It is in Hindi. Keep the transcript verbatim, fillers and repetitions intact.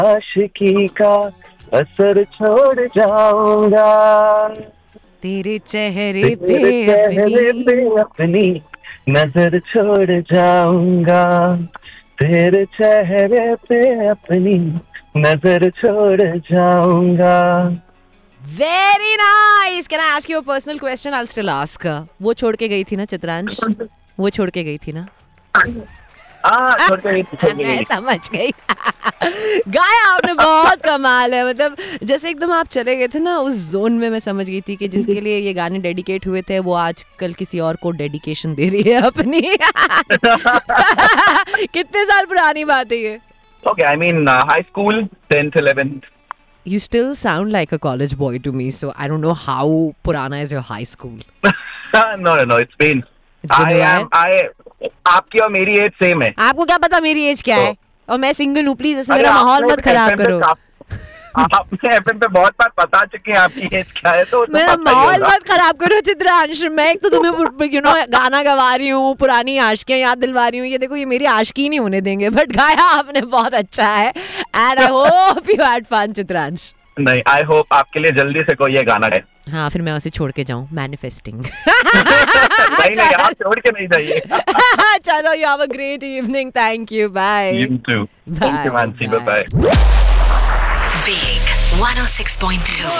आशिकी का असर छोड़ जाऊंगा, तेरे चेहरे पे तेरे चेहरे पे अपनी अपनी नजर छोड़ जाऊंगा, तेरे चेहरे पे अपनी नजर छोड़ जाऊंगा। Very nice. Can I ask you a personal question? I still ask. वो छोड़ के गई थी ना चित्रांश, वो छोड़ के गई थी ना? हाँ, छोड़ के गई, छोड़ के मैं गई। समझ गई। गाया आपने, बहुत कमाल है। मतलब जैसे एकदम आप चले गए थे ना उस जोन में, मैं समझ गई थी कि जिसके लिए ये गाने डेडिकेट हुए थे वो आजकल किसी और को डेडिकेशन दे रही है अपनी। कितने साल पुरानी बात है ये? Okay, I mean uh, high school, tenth, eleventh. You still sound like a college boy to me, so I don't know how purana is your high school. no, no, no, it's been. It's been I a while. am, I, आपकी और मेरी एज सेम है। आपको क्या पता मेरी एज क्या है? और मैं सिंगल हूँ, प्लीज ऐसे अरे मेरा माहौल आपने मत खराब F M पे करो। काफ- आपने एफ एम पे बहुत बार बता चुके हैं आपकी एज क्या है, तो उसे मेरा पता ही माहौल होगा। मत खराब करो चित्रांश। मैं एक तो तुम्हें यू नो गाना गवा रही हूँ, पुरानी आशिकियाँ याद दिलवा रही हूँ। ये देखो, ये मेरी आशिकी नहीं होने देंगे। बट गाया आपने बहुत अच्छा है, and I hope you had fun Chitransh. नहीं, आई होप आपके लिए जल्दी से कोई ये गाना है। हाँ, फिर मैं उसे छोड़ के जाऊँ, मैनिफेस्टिंग। नहीं नहीं, आप छोड़ के नहीं जाइए। चलो, you have a great evening. Thank you, bye. You too. Thank you, Mansi. Bye bye. Big one oh six point two